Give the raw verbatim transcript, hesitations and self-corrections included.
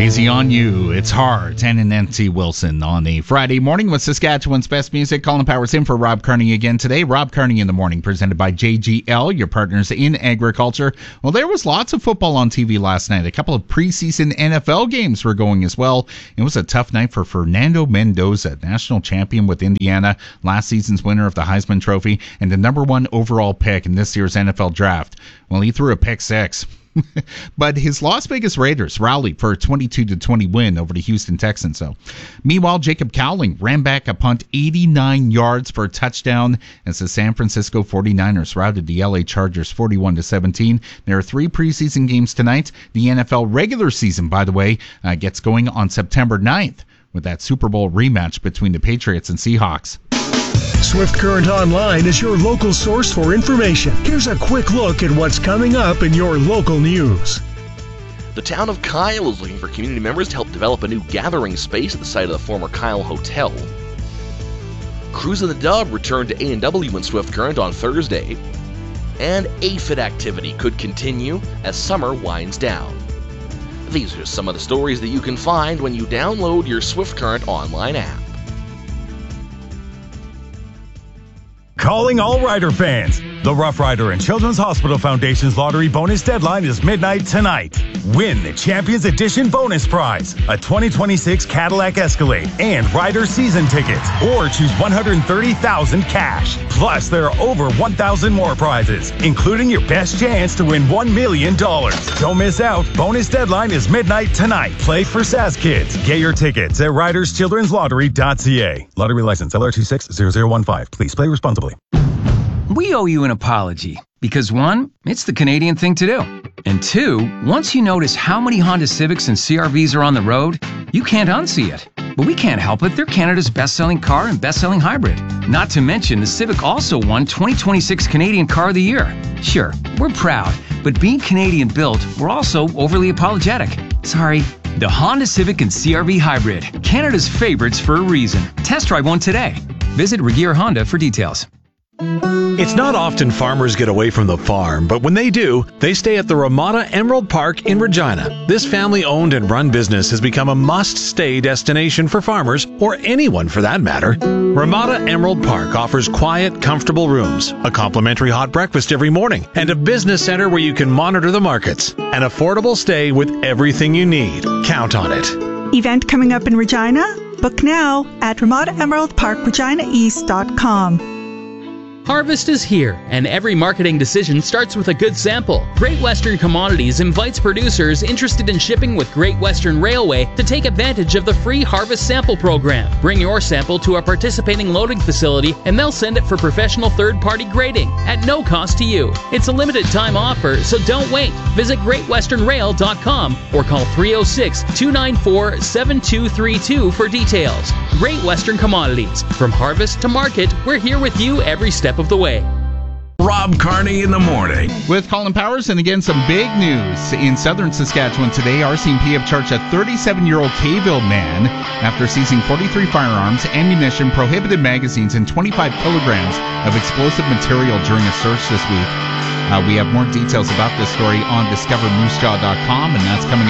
Crazy on You. It's Hard. And Nancy Wilson on a Friday morning with Saskatchewan's best music. Colin Powers in for Rob Carney again today. Rob Carney in the morning, presented by J G L, your partners in agriculture. Well, there was lots of football on T V last night. A couple of preseason N F L games were going as well. It was a tough night for Fernando Mendoza, national champion with Indiana, last season's winner of the Heisman Trophy, and the number one overall pick in this year's N F L draft. Well, he threw a pick six. But his Las Vegas Raiders rallied for a twenty-two to twenty win over the Houston Texans. So, meanwhile, Jacob Cowling ran back a punt eighty-nine yards for a touchdown as the San Francisco forty-niners routed the L A Chargers forty-one to seventeen. There are three preseason games tonight. The N F L regular season, by the way, uh, gets going on September ninth with that Super Bowl rematch between the Patriots and Seahawks. Swift Current Online is your local source for information. Here's a quick look at what's coming up in your local news. The town of Kyle is looking for community members to help develop a new gathering space at the site of the former Kyle Hotel. Cruise of the Dub returned to A and W in Swift Current on Thursday. And aphid activity could continue as summer winds down. These are some of the stories that you can find when you download your Swift Current Online app. Calling all Rider fans. The Rough Rider and Children's Hospital Foundation's lottery bonus deadline is midnight tonight. Win the Champions Edition bonus prize, a twenty twenty-six Cadillac Escalade and Rider season tickets, or choose one hundred thirty thousand dollars cash. Plus, there are over one thousand more prizes, including your best chance to win one million dollars. Don't miss out. Bonus deadline is midnight tonight. Play for S A S Kids. Get your tickets at riders children's lottery dot c a. Lottery license L R two six zero zero one five. Please play responsibly. We owe you an apology because, one, it's the Canadian thing to do. And two, once you notice how many Honda Civics and C R Vs are on the road, you can't unsee it. But we can't help it. They're Canada's best-selling car and best-selling hybrid. Not to mention, the Civic also won twenty twenty-six Canadian Car of the Year. Sure, we're proud, but being Canadian-built, we're also overly apologetic. Sorry. The Honda Civic and C R V Hybrid, Canada's favorites for a reason. Test drive one today. Visit Regier Honda for details. It's not often farmers get away from the farm, but when they do, they stay at the Ramada Emerald Park in Regina. This family-owned and run business has become a must-stay destination for farmers, or anyone for that matter. Ramada Emerald Park offers quiet, comfortable rooms, a complimentary hot breakfast every morning, and a business center where you can monitor the markets. An affordable stay with everything you need. Count on it. Event coming up in Regina? Book now at ramada emerald park regina east dot com. Harvest is here, and every marketing decision starts with a good sample. Great Western Commodities invites producers interested in shipping with Great Western Railway to take advantage of the free Harvest Sample Program. Bring your sample to a participating loading facility, and they'll send it for professional third-party grading at no cost to you. It's a limited-time offer, so don't wait. Visit great western rail dot com or call three oh six, two nine four, seven two three two for details. Great Western Commodities. From harvest to market, we're here with you every step of the way. Rob Carney in the morning. With Colin Powers, and again, some big news in southern Saskatchewan today. R C M P have charged a thirty-seven-year-old Kayville man after seizing forty-three firearms, ammunition, prohibited magazines, and twenty-five kilograms of explosive material during a search this week. Uh, we have more details about this story on discover moose jaw dot com, and that's coming up